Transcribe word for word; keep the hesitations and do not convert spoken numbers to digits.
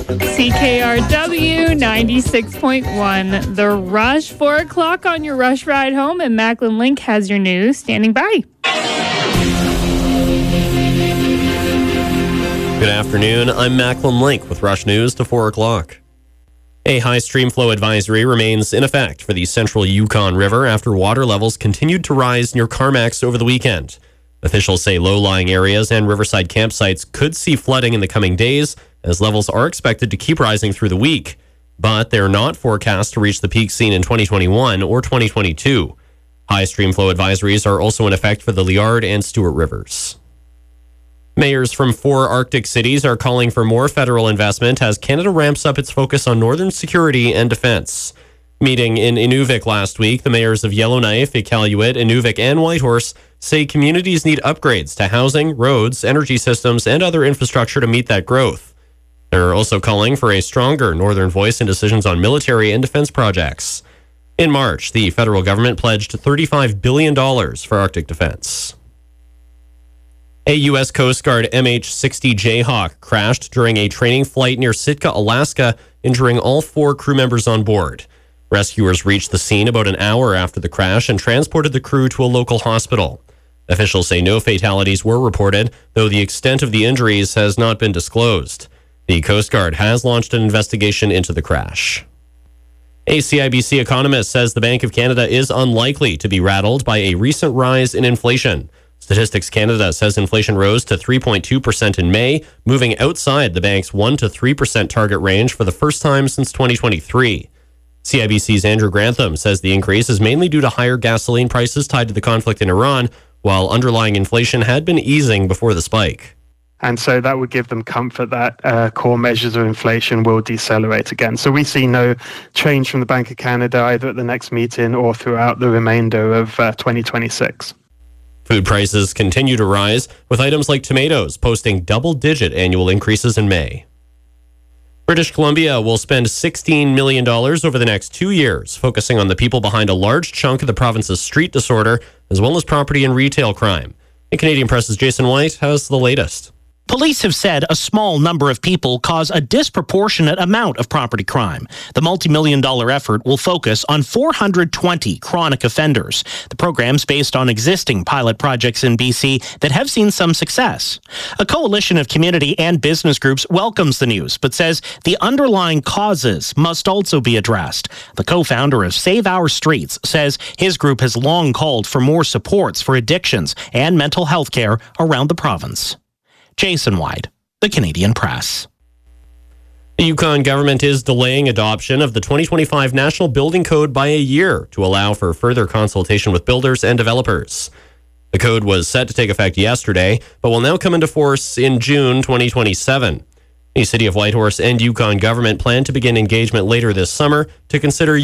C K R W ninety-six point one. The Rush, four o'clock on your Rush ride home, and Macklin Link has your news. Standing by. Good afternoon. I'm Macklin Link with Rush News to four o'clock. A high stream flow advisory remains in effect for the central Yukon River after water levels continued to rise near Carmacks over the weekend. Officials say low-lying areas and riverside campsites could see flooding in the coming days, as levels are expected to keep rising through the week. But they're not forecast to reach the peak seen in twenty twenty-one or twenty twenty-two. High stream flow advisories are also in effect for the Liard and Stewart rivers. Mayors from four Arctic cities are calling for more federal investment as Canada ramps up its focus on northern security and defense. Meeting in Inuvik last week, the mayors of Yellowknife, Iqaluit, Inuvik, and Whitehorse say communities need upgrades to housing, roads, energy systems, and other infrastructure to meet that growth. They're also calling for a stronger northern voice in decisions on military and defense projects. In March, the federal government pledged thirty-five billion dollars for Arctic defense. A U S Coast Guard M H sixty Jayhawk crashed during a training flight near Sitka, Alaska, injuring all four crew members on board. Rescuers reached the scene about an hour after the crash and transported the crew to a local hospital. Officials say no fatalities were reported, though the extent of the injuries has not been disclosed. The Coast Guard has launched an investigation into the crash. A C I B C economist says the Bank of Canada is unlikely to be rattled by a recent rise in inflation. Statistics Canada says inflation rose to three point two percent in May, moving outside the bank's one to three percent target range for the first time since twenty twenty-three. C I B C's Andrew Grantham says the increase is mainly due to higher gasoline prices tied to the conflict in Iran, while underlying inflation had been easing before the spike. And so that would give them comfort that uh, core measures of inflation will decelerate again. So we see no change from the Bank of Canada either at the next meeting or throughout the remainder of uh, twenty twenty-six. Food prices continue to rise, with items like tomatoes posting double-digit annual increases in May. British Columbia will spend sixteen million dollars over the next two years, focusing on the people behind a large chunk of the province's street disorder, as well as property and retail crime. And Canadian Press's Jason White has the latest. Police have said a small number of people cause a disproportionate amount of property crime. The multi-million dollar effort will focus on four hundred twenty chronic offenders. The program's based on existing pilot projects in B C that have seen some success. A coalition of community and business groups welcomes the news, but says the underlying causes must also be addressed. The co-founder of Save Our Streets says his group has long called for more supports for addictions and mental health care around the province. Jason White, the Canadian Press. The Yukon government is delaying adoption of the twenty twenty-five National Building Code by a year to allow for further consultation with builders and developers. The code was set to take effect yesterday, but will now come into force in June twenty twenty-seven. The City of Whitehorse and Yukon government plan to begin engagement later this summer to consider